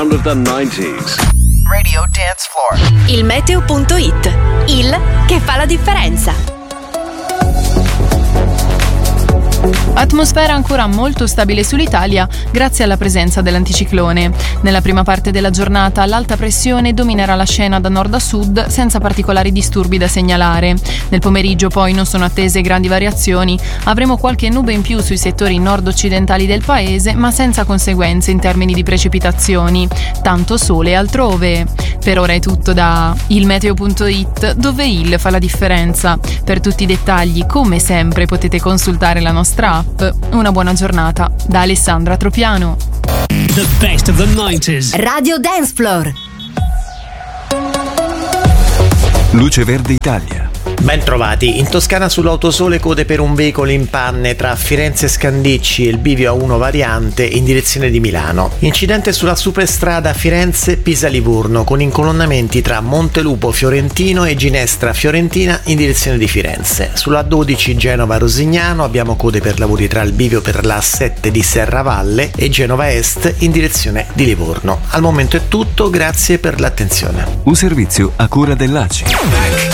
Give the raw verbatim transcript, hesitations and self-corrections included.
of the nineties. Radio Dance Floor. Il meteo punto it, il che fa la differenza. Atmosfera ancora molto stabile sull'Italia grazie alla presenza dell'anticiclone. Nella prima parte della giornata l'alta pressione dominerà la scena da nord a sud senza particolari disturbi da segnalare. Nel pomeriggio poi non sono attese grandi variazioni, avremo qualche nube in più sui settori nord-occidentali del paese ma senza conseguenze in termini di precipitazioni. Tanto sole altrove. Per ora è tutto da il meteo punto it, dove il fa la differenza. Per tutti i dettagli, come sempre, potete consultare la nostra app. Una buona giornata da Alessandra Tropiano. The best of the nineties. Radio Dance Floor. Luce Verde Italia. Ben trovati. In Toscana sull'autosole code per un veicolo in panne tra Firenze Scandicci e il bivio A uno variante in direzione di Milano. Incidente sulla superstrada Firenze-Pisa-Livorno con incolonnamenti tra Montelupo Fiorentino e Ginestra Fiorentina in direzione di Firenze. Sulla A dodici Genova-Rosignano abbiamo code per lavori tra il bivio per la A sette di Serravalle e Genova Est in direzione di Livorno. Al momento è tutto, grazie per l'attenzione. Un servizio a cura dell'A C I.